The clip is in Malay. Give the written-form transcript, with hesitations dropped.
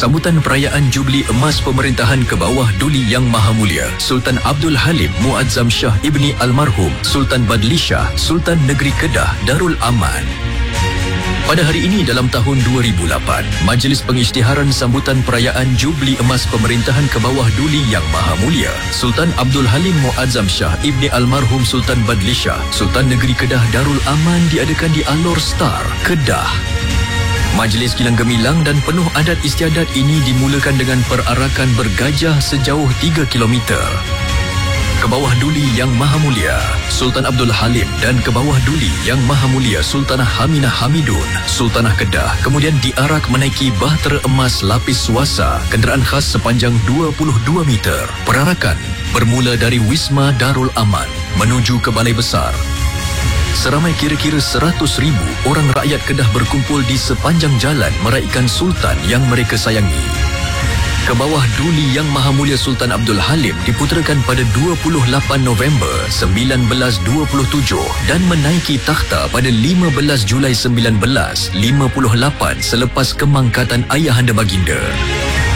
sambutan perayaan Jubli Emas Pemerintahan ke bawah Duli Yang Maha Mulia Sultan Abdul Halim Muazzam Shah Ibni Almarhum Sultan Badli Shah Sultan Negeri Kedah Darul Aman. Pada hari ini dalam tahun 2008, Majlis Pengisytiharan Sambutan Perayaan Jubli Emas Pemerintahan ke bawah Duli Yang Maha Mulia Sultan Abdul Halim Muazzam Shah Ibni Almarhum Sultan Badli Shah Sultan Negeri Kedah Darul Aman diadakan di Alor Star, Kedah. Majlis kilang gemilang dan penuh adat istiadat ini dimulakan dengan perarakan bergajah sejauh 3 kilometer. Ke bawah Duli Yang Maha Mulia Sultan Abdul Halim dan ke bawah Duli Yang Maha Mulia Sultanah Haminah Hamidun Sultanah Kedah kemudian diarak menaiki bahtera emas lapis suasa kenderaan khas sepanjang 22 meter. Perarakan bermula dari Wisma Darul Aman menuju ke Balai Besar. Seramai kira-kira 100,000 orang rakyat Kedah berkumpul di sepanjang jalan meraihkan Sultan yang mereka sayangi. Ke bawah Duli Yang Maha Mulia Sultan Abdul Halim diputerakan pada 28 November 1927 dan menaiki takhta pada 15 Julai 1958 selepas kemangkatan ayahanda baginda.